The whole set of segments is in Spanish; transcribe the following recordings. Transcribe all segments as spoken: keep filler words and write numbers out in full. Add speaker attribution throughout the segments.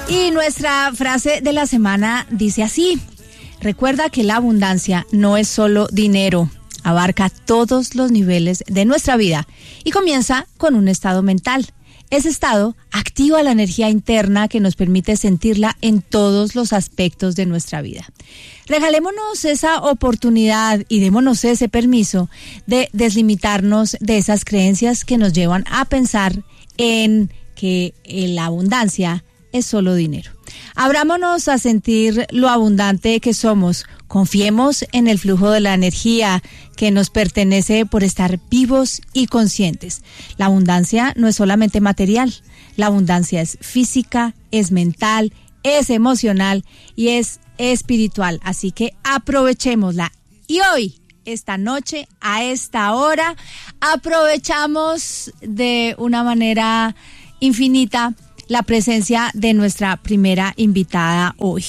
Speaker 1: Y nuestra frase de la semana dice así: recuerda que la abundancia no es solo dinero, abarca todos los niveles de nuestra vida y comienza con un estado mental. Ese estado activa la energía interna que nos permite sentirla en todos los aspectos de nuestra vida. Regalémonos esa oportunidad y démonos ese permiso de deslimitarnos de esas creencias que nos llevan a pensar en que la abundancia es solo dinero. Abrámonos a sentir lo abundante que somos. Confiemos en el flujo de la energía que nos pertenece por estar vivos y conscientes. La abundancia no es solamente material. La abundancia es física, es mental, es emocional y es espiritual. Así que aprovechémosla. Y hoy, esta noche, a esta hora, aprovechamos de una manera infinita la presencia de nuestra primera invitada hoy,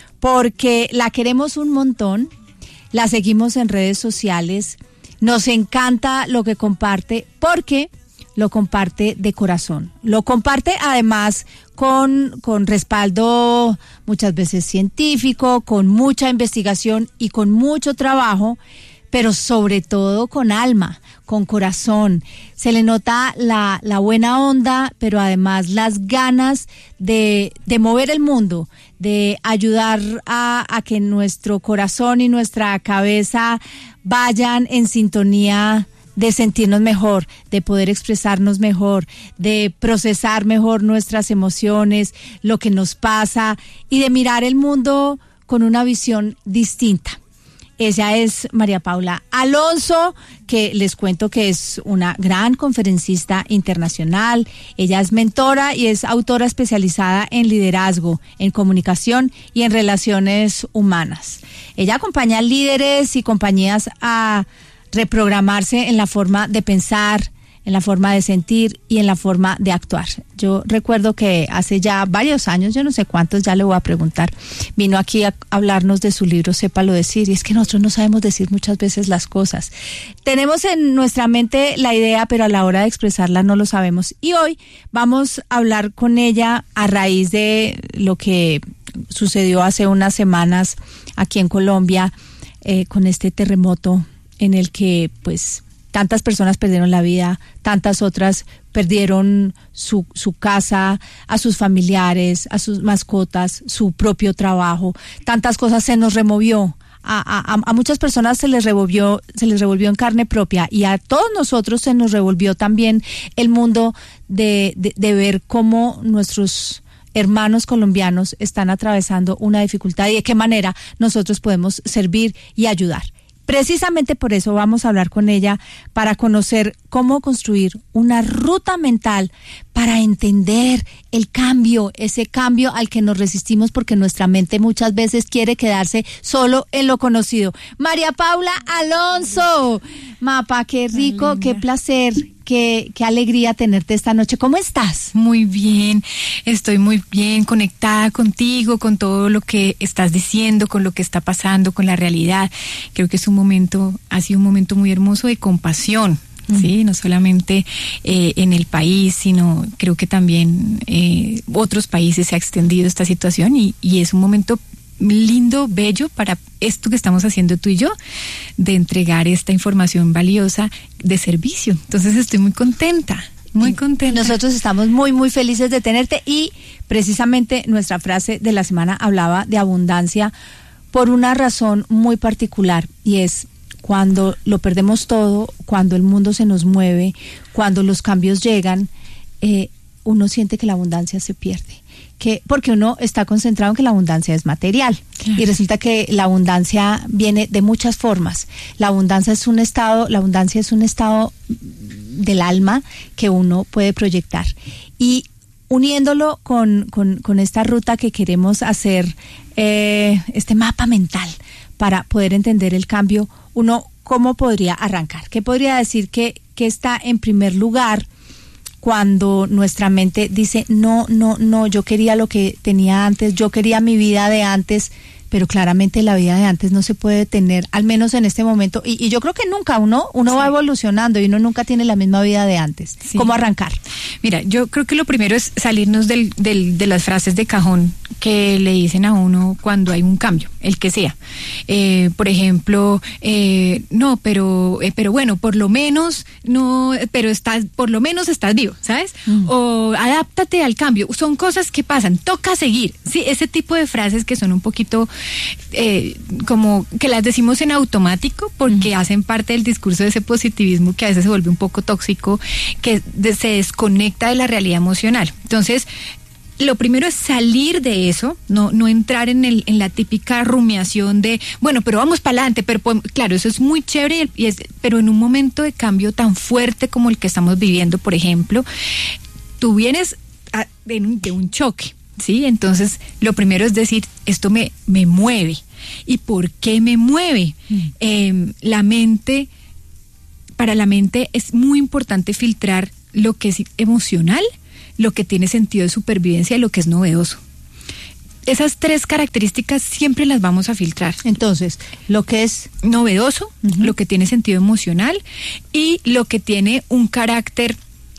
Speaker 1: porque la queremos un montón, la seguimos en redes sociales, nos encanta lo que comparte, porque lo comparte de corazón, lo comparte además con, con respaldo muchas veces científico, con mucha investigación y con mucho trabajo, pero sobre todo con alma, con corazón. Se le nota la, la buena onda, pero además las ganas de, de mover el mundo, de ayudar a, a que nuestro corazón y nuestra cabeza vayan en sintonía, de sentirnos mejor, de poder expresarnos mejor, de procesar mejor nuestras emociones, lo que nos pasa y de mirar el mundo con una visión distinta. Ella es María Paula Alonso, que les cuento que es una gran conferencista internacional. Ella es mentora y es autora especializada en liderazgo, en comunicación y en relaciones humanas. Ella acompaña a líderes y compañías a reprogramarse en la forma de pensar, en la forma de sentir y en la forma de actuar. Yo recuerdo que hace ya varios años, yo no sé cuántos, ya le voy a preguntar, vino aquí a hablarnos de su libro Sépalo Decir, y es que nosotros no sabemos decir muchas veces las cosas. Tenemos en nuestra mente la idea, pero a la hora de expresarla no lo sabemos. Y hoy vamos a hablar con ella a raíz de lo que sucedió hace unas semanas aquí en Colombia, eh, con este terremoto en el que pues tantas personas perdieron la vida, tantas otras perdieron su, su casa, a sus familiares, a sus mascotas, su propio trabajo. Tantas cosas se nos removió. A, a, a muchas personas se les revolvió, se les revolvió en carne propia, y a todos nosotros se nos revolvió también el mundo de, de, de ver cómo nuestros hermanos colombianos están atravesando una dificultad y de qué manera nosotros podemos servir y ayudar. Precisamente por eso vamos a hablar con ella, para conocer cómo construir una ruta mental para entender el cambio, ese cambio al que nos resistimos porque nuestra mente muchas veces quiere quedarse solo en lo conocido. María Paula Alonso, Mapa, qué rico, qué placer, qué, qué alegría tenerte esta noche. ¿Cómo estás?
Speaker 2: Muy bien, estoy muy bien conectada contigo, con todo lo que estás diciendo, con lo que está pasando, con la realidad. Creo que es un momento, ha sido un momento muy hermoso de compasión. Sí, no solamente eh, en el país, sino creo que también eh, otros países se ha extendido esta situación, y, y es un momento lindo, bello para esto que estamos haciendo tú y yo, de entregar esta información valiosa de servicio. Entonces estoy muy contenta. Muy contenta.
Speaker 1: Nosotros estamos muy, muy felices de tenerte, y precisamente nuestra frase de la semana hablaba de abundancia por una razón muy particular, y es: cuando lo perdemos todo, cuando el mundo se nos mueve, cuando los cambios llegan, eh, uno siente que la abundancia se pierde. Que, porque uno está concentrado en que la abundancia es material. Claro. Y resulta que la abundancia viene de muchas formas. La abundancia es un estado, la abundancia es un estado del alma que uno puede proyectar. Y uniéndolo con, con, con esta ruta que queremos hacer, eh, este mapa mental, para poder entender el cambio, uno, ¿cómo podría arrancar? ¿Qué podría decir que, que está en primer lugar cuando nuestra mente dice, no, no, no, yo quería lo que tenía antes, yo quería mi vida de antes, pero claramente la vida de antes no se puede tener, al menos en este momento, y, y yo creo que nunca uno, uno sí. va evolucionando y uno nunca tiene la misma vida de antes. Sí. ¿Cómo arrancar?
Speaker 2: Mira, yo creo que lo primero es salirnos del, del, de las frases de cajón que le dicen a uno cuando hay un cambio, el que sea. Eh, por ejemplo, eh, no, pero, eh, pero bueno, por lo menos, no, pero estás, por lo menos estás vivo, ¿sabes? Mm. O adáptate al cambio. Son cosas que pasan, toca seguir, ¿sí? Ese tipo de frases que son un poquito Eh, como que las decimos en automático porque uh-huh. hacen parte del discurso de ese positivismo que a veces se vuelve un poco tóxico, que de, se desconecta de la realidad emocional. Entonces, lo primero es salir de eso, no no entrar en el en la típica rumiación de, bueno, pero vamos para adelante, pero claro, eso es muy chévere, y es, pero en un momento de cambio tan fuerte como el que estamos viviendo, por ejemplo, tú vienes a, de, un, de un choque. Sí, entonces lo primero es decir, esto me, me mueve. ¿Y por qué me mueve? Mm. Eh, la mente, para la mente es muy importante filtrar lo que es emocional, lo que tiene sentido de supervivencia y lo que es novedoso. Esas tres características siempre las vamos a filtrar.
Speaker 1: Entonces, lo que es
Speaker 2: novedoso, uh-huh. lo que tiene sentido emocional y lo que tiene un carácter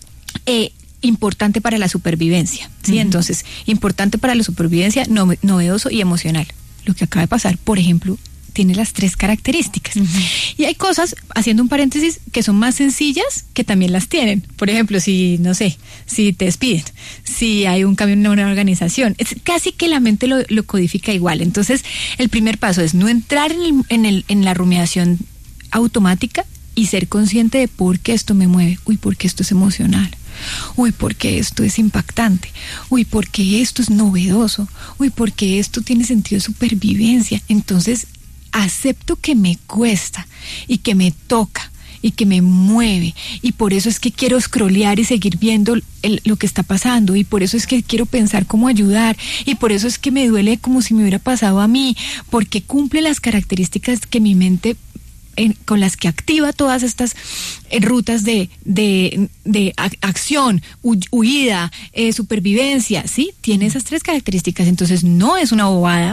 Speaker 2: eh, importante para la supervivencia, ¿sí? Uh-huh. Entonces, importante para la supervivencia, no, novedoso y emocional. Lo que acaba de pasar, por ejemplo, tiene las tres características. Uh-huh. Y hay cosas, haciendo un paréntesis, que son más sencillas que también las tienen. Por ejemplo, si, no sé, si te despiden, si hay un cambio en una organización, es casi que la mente lo, lo codifica igual. Entonces, el primer paso es no entrar en, el, en, el, en la rumiación automática y ser consciente de por qué esto me mueve. Uy, ¿por qué esto es emocional? Uy, porque esto es impactante. Uy, porque esto es novedoso. Uy, porque esto tiene sentido de supervivencia. Entonces, acepto que me cuesta y que me toca y que me mueve, y por eso es que quiero scrollear y seguir viendo el, lo que está pasando, y por eso es que quiero pensar cómo ayudar, y por eso es que me duele como si me hubiera pasado a mí, porque cumple las características que mi mente En, con las que activa todas estas eh, rutas de, de, de a, acción, hu, huida, eh, supervivencia, ¿sí? Tiene esas tres características, entonces no es una bobada,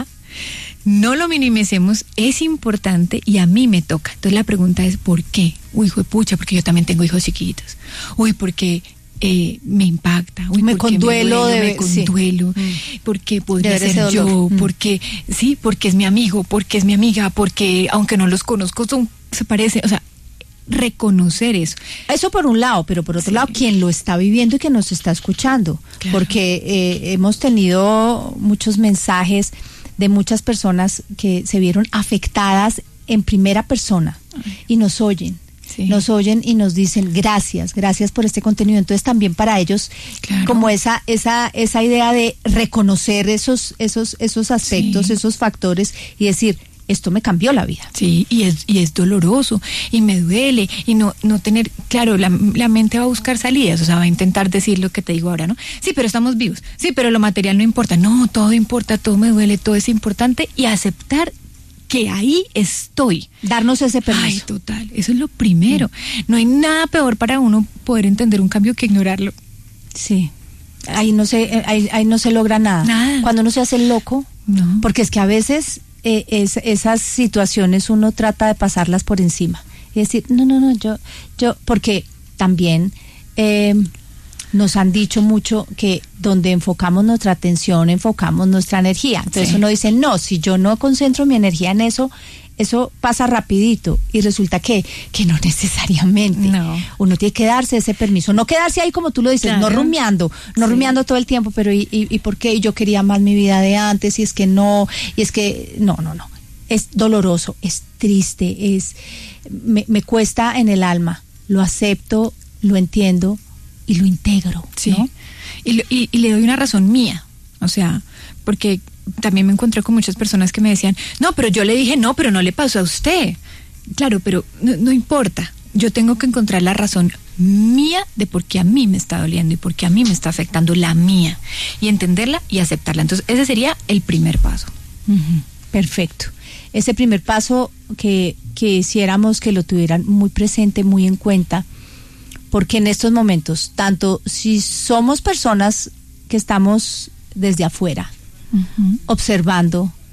Speaker 2: no lo minimicemos, es importante y a mí me toca. Entonces la pregunta es, ¿por qué? Uy, hijo de pucha, porque yo también tengo hijos chiquitos. Uy, porque eh, me impacta. Uy,
Speaker 1: me conduelo,
Speaker 2: me, duele,
Speaker 1: debe,
Speaker 2: me conduelo,
Speaker 1: sí.
Speaker 2: porque podría ser yo, mm. porque sí, porque es mi amigo, porque es mi amiga, porque aunque no los conozco, son, se parece, o sea, reconocer eso.
Speaker 1: Eso por un lado, pero por otro sí. lado, quien lo está viviendo y que nos está escuchando, claro. porque eh, hemos tenido muchos mensajes de muchas personas que se vieron afectadas en primera persona Ay. y nos oyen. Sí. Nos oyen y nos dicen gracias, gracias por este contenido. Entonces también para ellos claro. como esa esa esa idea de reconocer esos esos esos aspectos, sí. esos factores y decir, esto me cambió la vida.
Speaker 2: Sí, y es y es doloroso y me duele y no no tener, claro, la, la mente va a buscar salidas, o sea, va a intentar decir lo que te digo ahora, ¿no? Sí, pero estamos vivos. Sí, pero lo material no importa. No, todo importa, todo me duele, todo es importante, y aceptar que ahí estoy.
Speaker 1: Darnos ese permiso.
Speaker 2: Ay, total, eso es lo primero. Mm. No hay nada peor para uno poder entender un cambio que ignorarlo.
Speaker 1: Sí. Ahí no se ahí, ahí no se logra nada.
Speaker 2: Nada.
Speaker 1: Cuando uno se hace loco,
Speaker 2: no.
Speaker 1: porque es que a veces eh, es, esas situaciones uno trata de pasarlas por encima y decir, no, no, no, yo yo porque también eh, nos han dicho mucho que donde enfocamos nuestra atención, enfocamos nuestra energía. Entonces sí. uno dice, no, si yo no concentro mi energía en eso, eso pasa rapidito. Y resulta que, que no necesariamente.
Speaker 2: No.
Speaker 1: Uno tiene que darse ese permiso. No quedarse ahí como tú lo dices, claro. no rumiando, no sí. rumiando todo el tiempo, pero ¿y, y, y por qué? Y yo quería más mi vida de antes, y es que no, y es que, no, no, no. Es doloroso, es triste, es me, me cuesta en el alma. Lo acepto, lo entiendo, y lo integro,
Speaker 2: sí.
Speaker 1: ¿no?
Speaker 2: Y, y, y le doy una razón mía, o sea, porque también me encontré con muchas personas que me decían, no, pero yo le dije no, pero no le pasó a usted. Claro, pero no, no importa, yo tengo que encontrar la razón mía de por qué a mí me está doliendo y por qué a mí me está afectando, la mía, y entenderla y aceptarla. Entonces ese sería el primer paso.
Speaker 1: Uh-huh. Perfecto. Ese primer paso que, que hiciéramos que lo tuvieran muy presente, muy en cuenta, porque en estos momentos, tanto si somos personas que estamos desde afuera, uh-huh. observando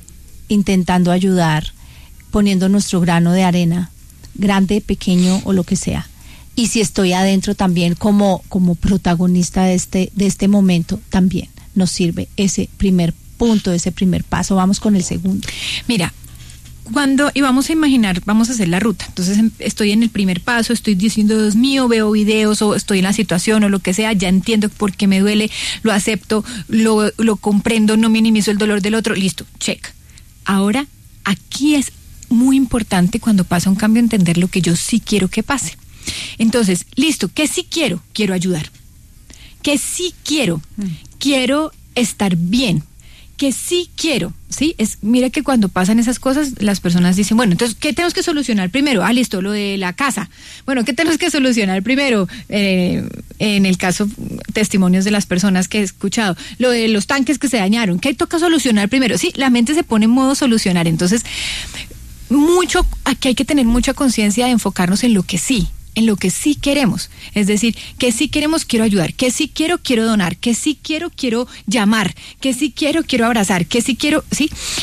Speaker 1: intentando ayudar, poniendo nuestro grano de arena, grande, pequeño o lo que sea. Y si estoy adentro también como, como protagonista de este, de este momento, también nos sirve ese primer punto, ese primer paso. Vamos con el segundo.
Speaker 2: Mira, cuando, y vamos a imaginar, vamos a hacer la ruta. Entonces estoy en el primer paso, estoy diciendo, Dios mío, veo videos o estoy en la situación o lo que sea, ya entiendo por qué me duele, lo acepto, lo, lo comprendo, no minimizo el dolor del otro, listo, check. Ahora, aquí es muy importante cuando pasa un cambio entender lo que yo sí quiero que pase. Entonces, listo, ¿qué sí quiero? Quiero ayudar. ¿Qué sí quiero? Mm. Quiero estar bien. Que sí quiero, ¿sí? Es, mira que cuando pasan esas cosas, las personas dicen, bueno, entonces, ¿qué tenemos que solucionar primero? Ah, listo, lo de la casa. Bueno, ¿qué tenemos que solucionar primero? Eh, en el caso, testimonios de las personas que he escuchado, lo de los tanques que se dañaron, ¿qué toca solucionar primero? Sí, la mente se pone en modo solucionar, entonces, mucho, aquí hay que tener mucha conciencia de enfocarnos en lo que sí, en lo que sí queremos, es decir, que sí queremos, quiero ayudar, que sí quiero, quiero donar, que sí quiero, quiero llamar, que sí quiero, quiero abrazar, que sí quiero, sí,